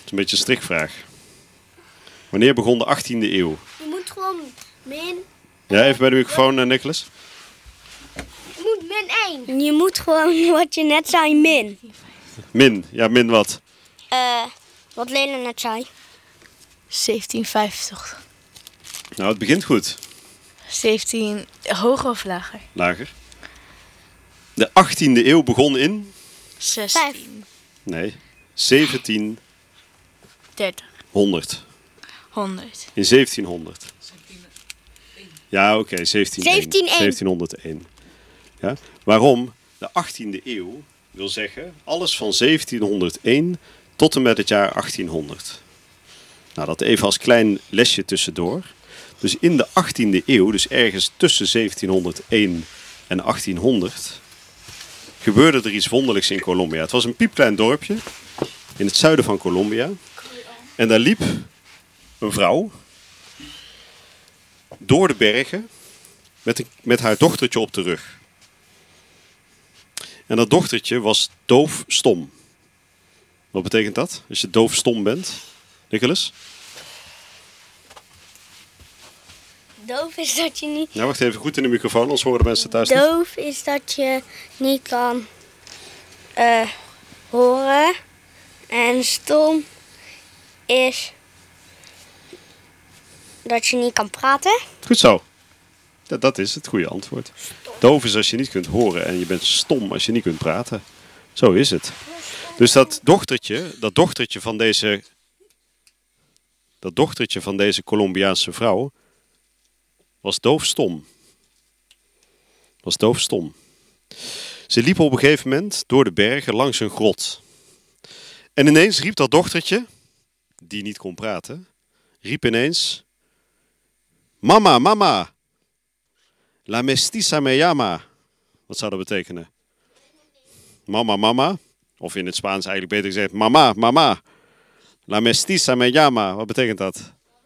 is een beetje een strikvraag. Wanneer begon de 18e eeuw? Je moet gewoon min... Ja, even bij de microfoon, Nicholas. Je moet min 1. Je moet gewoon, wat je net zei, min. Min. Ja, min wat? Wat Lena net zei. 1750. Nou, het begint goed. 17, hoger of lager? Lager. De 18e eeuw begon in? 16. Nee. 1700. 30. 100. 100. In 1700. Ja, oké, 1701. Ja. Waarom? De 18e eeuw wil zeggen alles van 1701 tot en met het jaar 1800. Nou, dat even als klein lesje tussendoor. Dus in de 18e eeuw, dus ergens tussen 1701 en 1800, gebeurde er iets wonderlijks in Colombia. Het was een piepklein dorpje in het zuiden van Colombia. En daar liep een vrouw door de bergen met haar dochtertje op de rug. En dat dochtertje was doofstom. Wat betekent dat? Als je doofstom bent, Nicholas? Doof is dat je niet... Nou, wacht even goed in de microfoon, anders horen de mensen thuis niet. Doof is dat je niet kan horen. En stom is dat je niet kan praten. Goed zo. Dat is het goede antwoord. Doof is als je niet kunt horen en je bent stom als je niet kunt praten. Zo is het. Dus dat dochtertje van deze Colombiaanse vrouw was doofstom. Ze liep op een gegeven moment door de bergen langs een grot. En ineens riep dat dochtertje, die niet kon praten, riep ineens: Mama, mama, la mestiza me llama. Wat zou dat betekenen? Mama, mama. Of in het Spaans eigenlijk beter gezegd, mama, mama. La mestiza me llama. Wat betekent dat?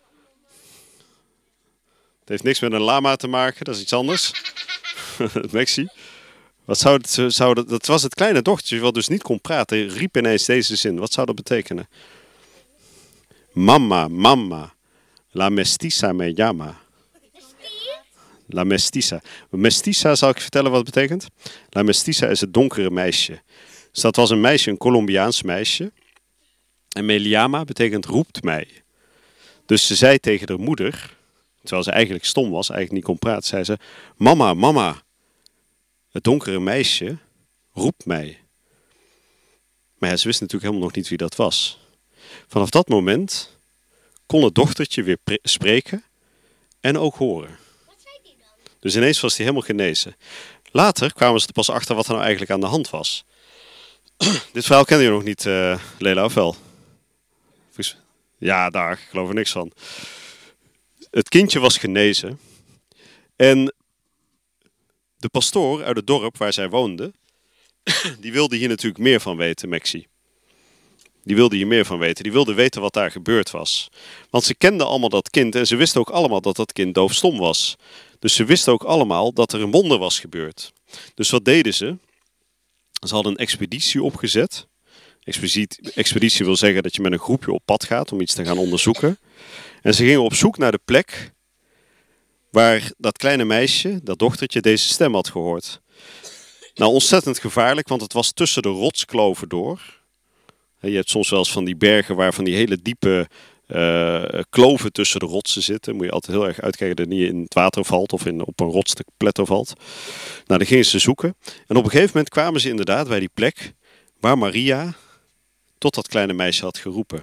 Het heeft niks met een lama te maken, dat is iets anders. Mexi. Wat dat was het kleine dochtertje wat dus niet kon praten, riep ineens deze zin. Wat zou dat betekenen? Mama, mama, la mestiza me llama. La mestiza. Mestiza, zal ik je vertellen wat het betekent? La mestiza is het donkere meisje. Dus dat was een meisje, een Colombiaans meisje. En me llama betekent roept mij. Dus ze zei tegen haar moeder, terwijl ze eigenlijk stom was, eigenlijk niet kon praten, zei ze: Mama, mama, het donkere meisje roept mij. Maar ja, ze wist natuurlijk helemaal nog niet wie dat was. Vanaf dat moment kon het dochtertje weer spreken en ook horen. Dus ineens was hij helemaal genezen. Later kwamen ze er pas achter wat er nou eigenlijk aan de hand was. Dit verhaal kende je nog niet, Lela, of wel? Ja, daar, ik geloof er niks van. Het kindje was genezen. En de pastoor uit het dorp waar zij woonde, die wilde hier natuurlijk meer van weten, Mexi. Die wilde hier meer van weten. Die wilde weten wat daar gebeurd was. Want ze kenden allemaal dat kind en ze wisten ook allemaal dat dat kind doofstom was. Dus ze wisten ook allemaal dat er een wonder was gebeurd. Dus wat deden ze? Ze hadden een expeditie opgezet. Expeditie wil zeggen dat je met een groepje op pad gaat om iets te gaan onderzoeken. En ze gingen op zoek naar de plek waar dat kleine meisje, dat dochtertje, deze stem had gehoord. Nou, ontzettend gevaarlijk, want het was tussen de rotskloven door. Je hebt soms wel eens van die bergen waar van die hele diepe kloven tussen de rotsen zitten. Moet je altijd heel erg uitkijken dat je niet in het water valt of op een rots te pletter valt. Nou, dan gingen ze zoeken. En op een gegeven moment kwamen ze inderdaad bij die plek waar Maria tot dat kleine meisje had geroepen.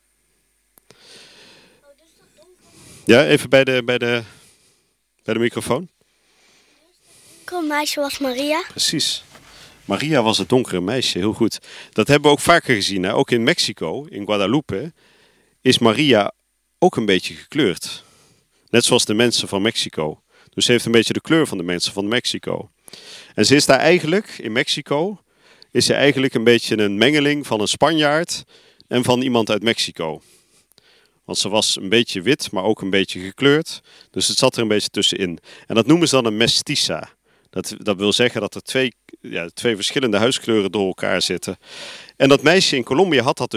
Ja, even bij de microfoon. Het meisje was Maria. Precies. Maria was het donkere meisje, heel goed. Dat hebben we ook vaker gezien. Hè? Ook in Mexico, in Guadalupe, is Maria ook een beetje gekleurd. Net zoals de mensen van Mexico. Dus ze heeft een beetje de kleur van de mensen van Mexico. En ze is daar eigenlijk, in Mexico, is ze eigenlijk een beetje een mengeling van een Spanjaard en van iemand uit Mexico. Want ze was een beetje wit, maar ook een beetje gekleurd. Dus het zat er een beetje tussenin. En dat noemen ze dan een mestiza. Dat wil zeggen dat er twee verschillende huiskleuren door elkaar zitten. En dat meisje in Colombia had dat dus